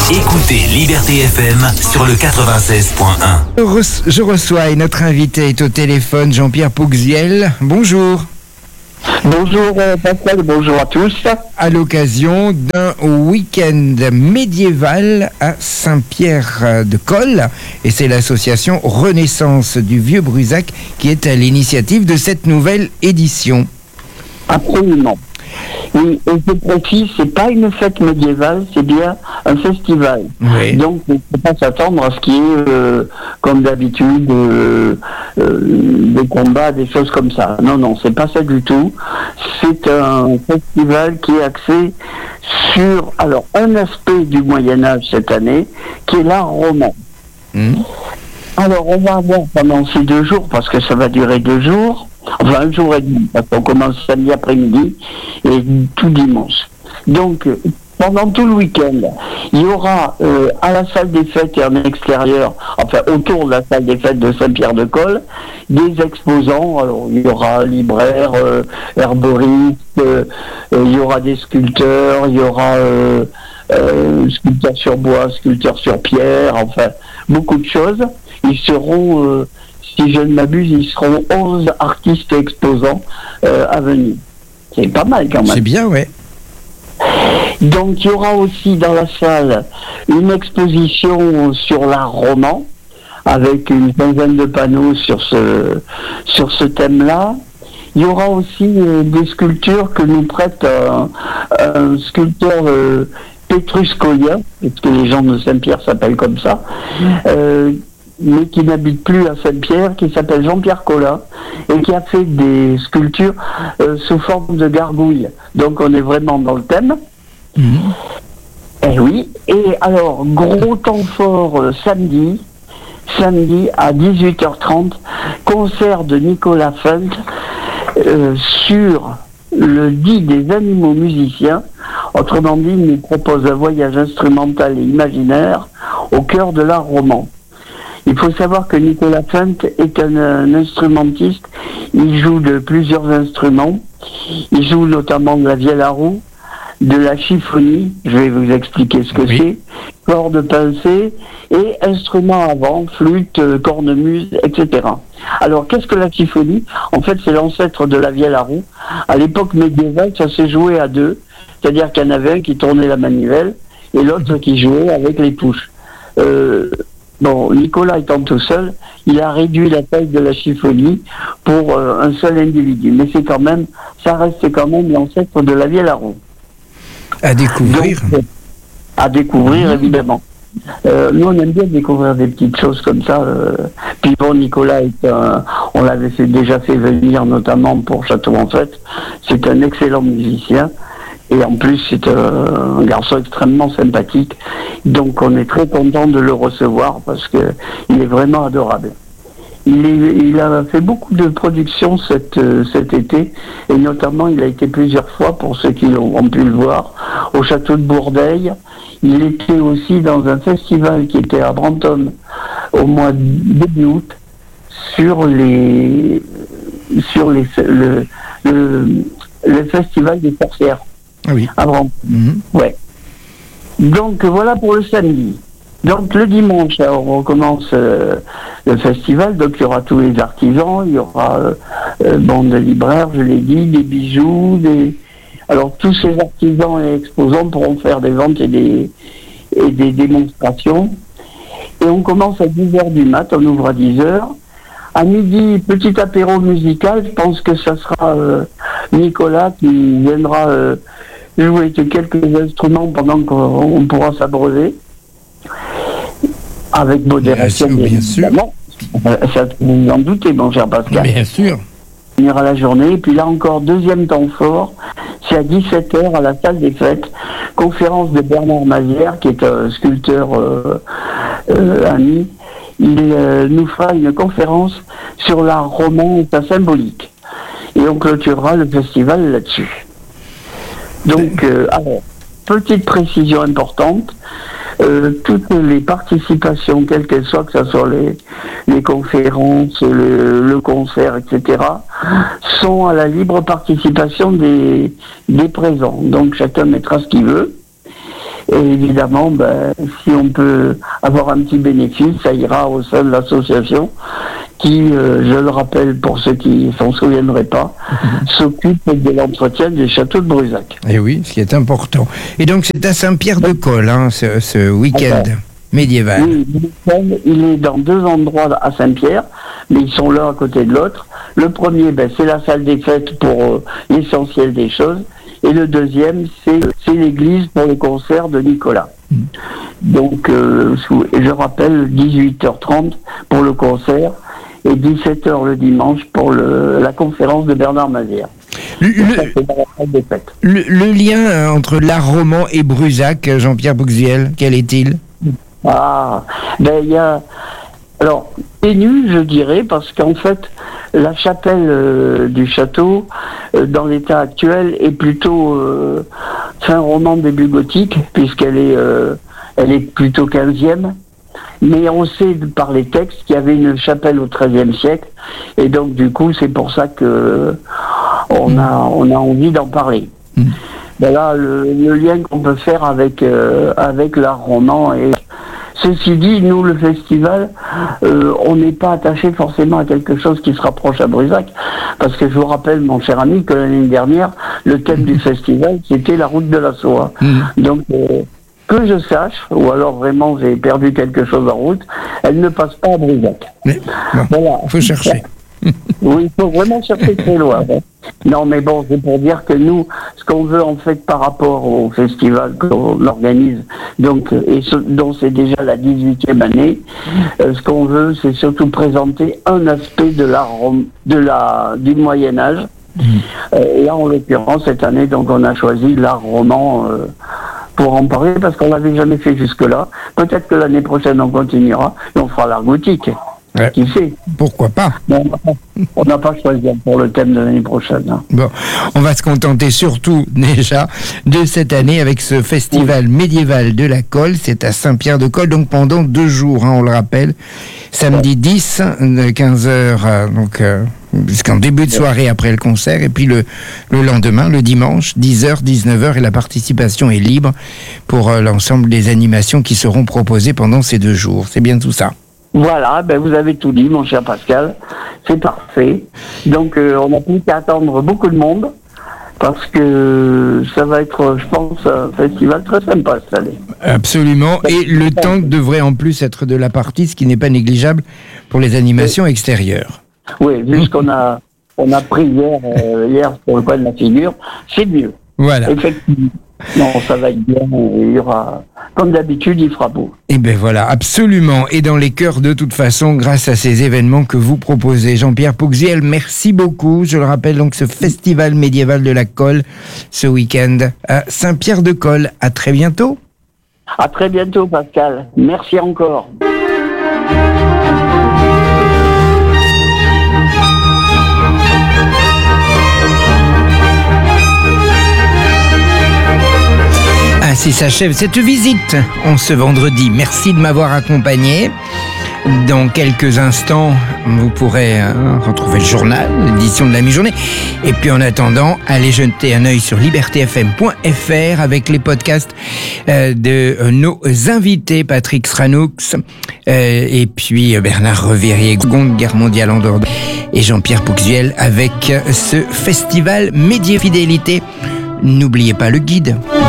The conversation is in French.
Écoutez Liberté FM sur le 96.1. Je reçois et notre invité est au téléphone, Jean-Pierre Pouxiel. Bonjour. Bonjour Pascal, bonjour à tous. À l'occasion d'un week-end médiéval à Saint-Pierre-de-Coll, et c'est l'association Renaissance du Vieux-Brusac qui est à l'initiative de cette nouvelle édition. Absolument. Oui, et je précise, c'est pas une fête médiévale, c'est bien un festival. Oui. Donc, il ne faut pas s'attendre à ce qui est, comme d'habitude, des combats, des choses comme ça. Non, c'est pas ça du tout. C'est un festival qui est axé sur, alors, un aspect du Moyen-Âge cette année, qui est l'art roman. Alors, on va avoir pendant ces 2 jours, parce que ça va durer 2 jours, enfin 1 jour et demi, parce qu'on commence samedi après-midi et tout dimanche. Donc, pendant tout le week-end, il y aura à la salle des fêtes et en extérieur, enfin autour de la salle des fêtes de Saint-Pierre-de-Coll, des exposants. Alors, il y aura libraires, herboristes, il y aura des sculpteurs, il y aura sculpteurs sur bois, sculpteurs sur pierre, enfin beaucoup de choses. Ils seront, si je ne m'abuse, ils seront 11 artistes exposants à venir. C'est pas mal quand même. C'est bien, ouais. Donc il y aura aussi dans la salle une exposition sur l'art roman, avec une quinzaine de panneaux sur ce thème-là. Il y aura aussi des sculptures que nous prête un sculpteur Petrus Collia, parce que les gens de Saint-Pierre s'appellent comme ça, mais qui n'habite plus à Saint-Pierre, qui s'appelle Jean-Pierre Collat, et qui a fait des sculptures sous forme de gargouilles. Donc on est vraiment dans le thème. Et oui, et alors, gros temps fort samedi à 18h30, concert de Nicolas Funk sur le dit des animaux musiciens. Autrement dit, il nous propose un voyage instrumental et imaginaire au cœur de l'art roman. Il faut savoir que Nicolas Funk est un instrumentiste. Il joue de plusieurs instruments. Il joue notamment de la vielle à roue, de la chiffonie, je vais vous expliquer ce que c'est, cordes pincées et instruments à vent, flûte, cornemuse, etc. Alors, qu'est-ce que la chiffonie ? En fait, c'est l'ancêtre de la vielle à roue. À l'époque médiévale, ça s'est joué à 2, c'est-à-dire qu'il y en avait un qui tournait la manivelle et l'autre qui jouait avec les touches. Bon, Nicolas étant tout seul, il a réduit la taille de la chiffonie pour un seul individu. Mais ça reste quand même l'ancêtre de la vielle à roue. À découvrir. Donc, à découvrir, évidemment. Nous, on aime bien découvrir des petites choses comme ça. Puis bon, Nicolas on l'avait déjà fait venir notamment pour Château en Fête. C'est un excellent musicien. Et en plus, c'est un garçon extrêmement sympathique. Donc, on est très content de le recevoir parce que il est vraiment adorable. Il a fait beaucoup de productions cet été, et notamment, il a été plusieurs fois, pour ceux qui ont pu le voir, au château de Bourdeil. Il était aussi dans un festival qui était à Brantôme au mois de début août sur le festival des sorcières. Ah oui. À Brantôme. Ouais. Donc voilà pour le samedi. Donc le dimanche, on recommence le festival. Donc il y aura tous les artisans, il y aura bande de libraires, je l'ai dit, des bijoux, alors tous ces artisans et exposants pourront faire des ventes et des démonstrations. Et on commence à 10h du mat, on ouvre à 10h. À midi, petit apéro musical, je pense que ça sera Nicolas qui viendra jouer quelques instruments pendant qu'on pourra s'abreuver. Avec modération, bien sûr. Ça, vous en doutez, mon cher Pascal. Bien sûr. On ira la journée. Et puis là encore, deuxième temps fort, c'est à 17h à la salle des fêtes. Conférence de Bernard Mazière, qui est un sculpteur ami. Il nous fera une conférence sur l'art roman et sa symbolique. Et on clôturera le festival là-dessus. Donc, alors, petite précision importante, toutes les participations, quelles qu'elles soient, que ce soit les conférences, le concert, etc., sont à la libre participation des présents. Donc chacun mettra ce qu'il veut. Et évidemment, si on peut avoir un petit bénéfice, ça ira au sein de l'association qui, je le rappelle pour ceux qui s'en souviendraient pas, s'occupe de l'entretien du château de Brusac. Et oui, ce qui est important. Et donc c'est à Saint-Pierre-de-Coll, ce week-end médiéval. Oui, il est dans 2 endroits à Saint-Pierre, mais ils sont l'un à côté de l'autre. Le premier, c'est la salle des fêtes pour l'essentiel des choses. Et le deuxième, c'est l'église pour le concert de Nicolas. Donc, je rappelle, 18h30 pour le concert et 17h le dimanche pour la conférence de Bernard Mazières. Le lien entre l'art roman et Brusac, Jean-Pierre Bouxiel, quel est-il? Il y a... Alors, ténu, je dirais, parce qu'en fait, la chapelle du château, dans l'état actuel, est plutôt fin roman, début gothique, puisqu'elle est plutôt 15e. Mais on sait par les textes qu'il y avait une chapelle au XIIIe siècle, et donc du coup, c'est pour ça que on a envie d'en parler. Voilà le lien qu'on peut faire avec l'art roman. Et ceci dit, nous, le festival, on n'est pas attaché forcément à quelque chose qui se rapproche à Brusac, parce que je vous rappelle, mon cher ami, que l'année dernière, le thème du festival, c'était la route de la soie. Donc, que je sache, ou alors vraiment j'ai perdu quelque chose en route, elle ne passe pas à Brusac. Voilà. Il faut chercher. Oui, il faut vraiment chercher très loin. Non, mais bon, c'est pour dire que nous, ce qu'on veut en fait par rapport au festival qu'on organise, donc, dont c'est déjà la 18e année, ce qu'on veut, c'est surtout présenter un aspect de du Moyen-Âge. Et en l'occurrence, cette année, donc, on a choisi l'art roman pour en parler, parce qu'on l'avait jamais fait jusque-là. Peut-être que l'année prochaine, on continuera et on fera l'art gothique. Ouais. Qui sait? Pourquoi pas? On n'a pas choisi pour le thème de l'année prochaine. Bon, on va se contenter surtout déjà de cette année avec ce festival médiéval de la Colle. C'est à Saint-Pierre-de-Coll, donc pendant 2 jours, on le rappelle. Samedi 10, de 15h, donc jusqu'en début de soirée après le concert. Et puis le lendemain, le dimanche, 10h, 19h. Et la participation est libre pour l'ensemble des animations qui seront proposées pendant ces 2 jours. C'est bien tout ça. Voilà, vous avez tout dit, mon cher Pascal. C'est parfait. Donc, on n'a plus qu'à attendre beaucoup de monde, parce que ça va être, je pense, un festival très sympa cette année. Absolument. Et le temps devrait en plus être de la partie, ce qui n'est pas négligeable pour les animations extérieures. Oui, vu ce qu'on a pris hier pour le coin de la figure, c'est mieux. Voilà. Effectivement. Non, ça va être bien. Il y aura, comme d'habitude, il fera beau. Et bien voilà, absolument. Et dans les cœurs, de toute façon, grâce à ces événements que vous proposez. Jean-Pierre Bouxiel, merci beaucoup. Je le rappelle, donc, ce festival médiéval de la Colle, ce week-end à Saint-Pierre-de-Coll. À très bientôt. À très bientôt, Pascal. Merci encore. Ainsi s'achève cette visite en ce vendredi. Merci de m'avoir accompagné. Dans quelques instants, vous pourrez retrouver le journal, l'édition de la mi-journée. Et puis en attendant, allez jeter un œil sur libertéfm.fr avec les podcasts de nos invités, Patrick Sranoux, et puis Bernard Reverrier, Seconde Guerre mondiale en Dordogne, et Jean-Pierre Bouxiel avec ce festival Médiéfidélité. N'oubliez pas le guide.